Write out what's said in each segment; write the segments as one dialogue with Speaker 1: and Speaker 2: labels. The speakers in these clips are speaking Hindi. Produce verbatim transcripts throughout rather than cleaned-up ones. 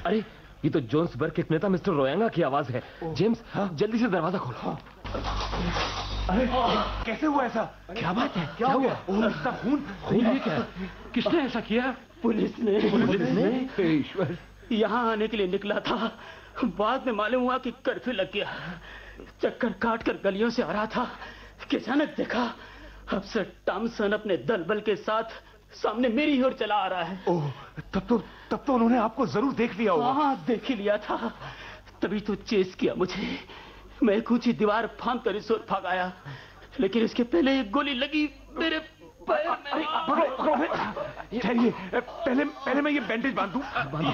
Speaker 1: अरे ये तो जोन्सबर्ग के नेता मिस्टर रोयांगा की आवाज है। जेम्स, हाँ? जल्दी से दरवाजा खोलो। हाँ।
Speaker 2: अरे कैसे हुआ ऐसा?
Speaker 1: क्या बात है?
Speaker 2: क्या हो गया? इतना खून
Speaker 1: खून है क्या? किसने ऐसा किया?
Speaker 3: पुलिस ने।
Speaker 1: पुलिस ने? ईश्वर,
Speaker 3: यहाँ आने के लिए निकला था, बाद में मालूम हुआ कि कर्फ्यू लग गया। चक्कर काट कर गलियों से आ रहा था कि अचानक देखा अफसर टॉमसन अपने दल बल के साथ सामने मेरी ओर चला आ रहा है।
Speaker 2: ओह, तब तो तब तो उन्होंने आपको जरूर देख लिया होगा।
Speaker 3: हाँ, देख ही लिया था, तभी तो चेस किया मुझे। मैं एक ऊंची दीवार फांद कर इस ओर भाग आया, लेकिन इसके पहले एक गोली लगी मेरे पैर में।
Speaker 2: ठहरिए, पहले पहले मैं ये बैंडेज बांध दूं।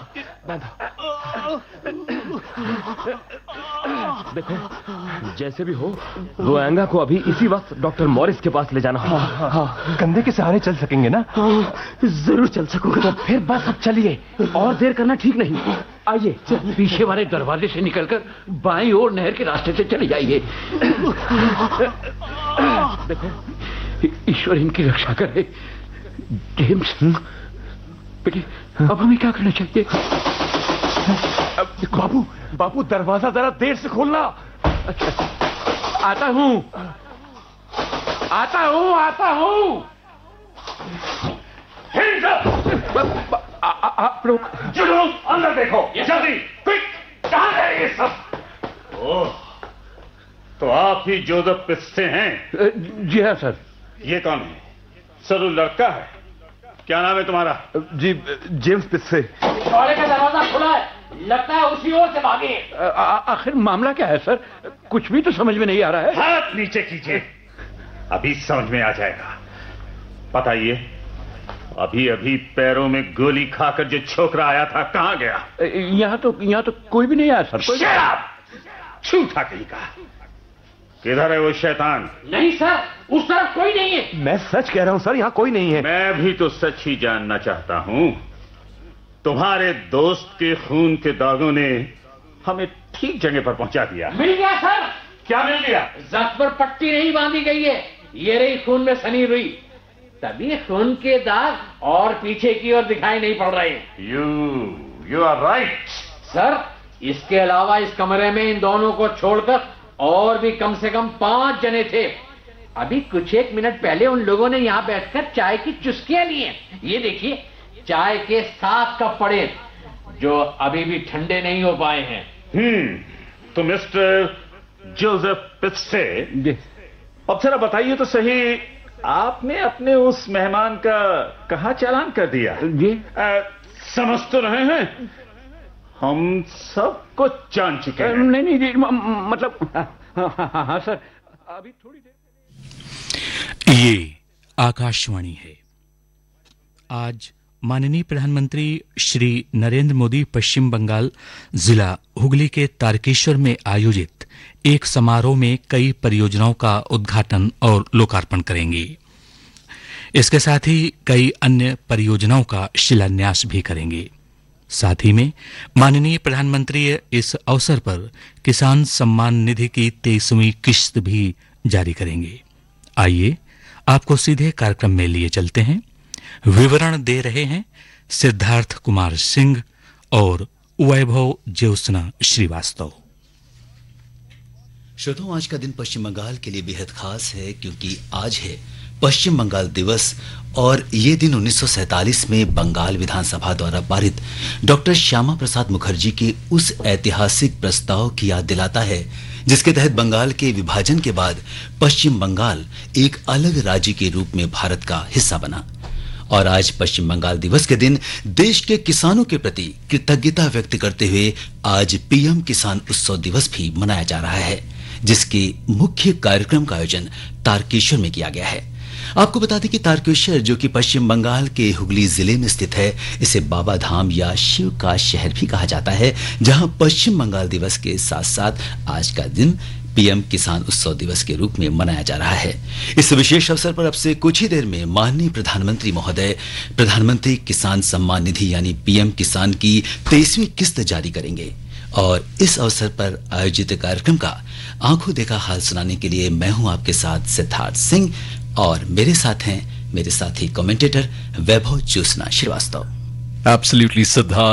Speaker 1: देखो, जैसे भी हो रोयांगा को अभी इसी वक्त डॉक्टर मॉरिस के पास ले जाना होगा।
Speaker 2: हाँ, हाँ, कंधे के सहारे चल सकेंगे ना?
Speaker 3: हाँ, जरूर चल सकूंगा।
Speaker 1: तो फिर बस अब चलिए, और देर करना ठीक नहीं। आइए, पीछे वाले दरवाजे से निकलकर बाईं ओर नहर के रास्ते से चले जाइए। देखो, ईश्वर इनकी रक्षा करे। जेम्स, बेटी, अब हमें क्या करना चाहिए?
Speaker 2: बाबू, बाबू दरवाजा जरा देर से खोलना।
Speaker 1: अच्छा, आता हूँ, आता हूँ, आता हूँ। आप लोग
Speaker 4: अंदर देखो, ये जल्दी, क्विक, कहाँ है ये सब? ओह, तो आप ही जोसेफ पिस्से हैं?
Speaker 1: जी हाँ सर।
Speaker 4: ये कौन है? सर, लड़का है। क्या नाम है तुम्हारा?
Speaker 2: जी, जेम्स पिस्से।
Speaker 3: टॉयलेट का दरवाजा खुला है, लगता है उसी ओर से भागे।
Speaker 1: आखिर मामला क्या है सर? कुछ भी तो समझ में नहीं आ रहा है।
Speaker 4: हाथ नीचे कीजिए, अभी समझ में आ जाएगा। बताइए, अभी अभी पैरों में गोली खाकर जो छोकरा आया था कहाँ गया?
Speaker 1: यहाँ तो यहाँ तो कोई भी नहीं आया सर।
Speaker 4: Shut up! झूठा कहीं का। किधर है वो शैतान?
Speaker 3: नहीं सर, उस तरफ कोई नहीं है।
Speaker 2: मैं सच कह रहा हूँ सर, यहाँ कोई नहीं है।
Speaker 4: मैं भी तो सच ही जानना चाहता हूँ। तुम्हारे दोस्त के खून के दागों ने हमें ठीक जगह पर पहुंचा दिया।
Speaker 3: मिल गया सर।
Speaker 4: क्या मिल गया?
Speaker 3: जख्म पर पट्टी नहीं बांधी गई है, ये रही खून में सनी रुई। तभी खून के दाग और पीछे की ओर दिखाई नहीं पड़ रहे।
Speaker 4: You you are right
Speaker 3: sir. इसके अलावा इस कमरे में इन दोनों को छोड़कर और भी कम से कम पांच जने थे। अभी कुछ एक मिनट पहले उन लोगों ने यहाँ बैठकर चाय की चुस्कियां ली हैं। ये देखिए, चाय के सात कप पड़े जो अभी भी ठंडे नहीं हो पाए हैं।
Speaker 4: हम्म तो मिस्टर जोसेफ पिस्से, अब जरा बताइए तो सही, आपने अपने उस मेहमान का कहाँ चालान कर दिया?
Speaker 1: जी,
Speaker 4: आ, समझ तो रहे हैं, हम सब कुछ जान चुके हैं।
Speaker 1: नहीं नहीं जी, मतलब हाँ हाँ हाँ सर, अभी थोड़ी देर।
Speaker 5: ये आकाशवाणी है। आज माननीय प्रधानमंत्री श्री नरेंद्र मोदी पश्चिम बंगाल जिला हुगली के तारकेश्वर में आयोजित एक समारोह में कई परियोजनाओं का उद्घाटन और लोकार्पण करेंगे। इसके साथ ही कई अन्य परियोजनाओं का शिलान्यास भी करेंगे। साथ ही में माननीय प्रधानमंत्री इस अवसर पर किसान सम्मान निधि की तेईसवीं किश्त भी जारी करेंगे। आइए आपको सीधे कार्यक्रम में लिए चलते हैं। विवरण दे रहे हैं सिद्धार्थ कुमार सिंह और वैभव ज्योत्सना श्रीवास्तव।
Speaker 6: श्रोताओं, आज का दिन पश्चिम बंगाल के लिए बेहद खास है क्योंकि आज है पश्चिम बंगाल दिवस और ये दिन उन्नीस सौ सैंतालीस में बंगाल विधानसभा द्वारा पारित डॉक्टर श्यामा प्रसाद मुखर्जी के उस ऐतिहासिक प्रस्ताव की याद दिलाता है जिसके तहत बंगाल के विभाजन के बाद पश्चिम बंगाल एक अलग राज्य के रूप में भारत का हिस्सा बना। और आज पश्चिम बंगाल दिवस के दिन देश के किसानों के प्रति कृतज्ञता व्यक्त करते हुए आज पीएम किसान उत्सव दिवस भी मनाया जा रहा है, जिसके मुख्य कार्यक्रम का आयोजन तारकेश्वर में किया गया है। आपको बता दें कि तारकेश्वर, जो कि पश्चिम बंगाल के हुगली जिले में स्थित है, इसे बाबा धाम या शिव का शहर भी कहा जाता है, जहां पश्चिम बंगाल दिवस के साथ साथ आज का दिन पीएम किसान उत्सव दिवस के रूप में मनाया जा रहा है। इस विशेष अवसर पर अब से कुछ ही देर में माननीय प्रधानमंत्री महोदय प्रधानमंत्री किसान सम्मान निधि यानी पीएम किसान की तेईसवीं किस्त जारी करेंगे। और इस अवसर पर आयोजित कार्यक्रम का आंखों देखा हाल सुनाने के लिए मैं हूं आपके साथ सिद्धार्थ सिंह और मेरे साथ हैं मेरे साथी कमेंटेटर वैभव ज्योत्सना श्रीवास्तव।
Speaker 5: एब्सोल्युटली सिद्धार्थ।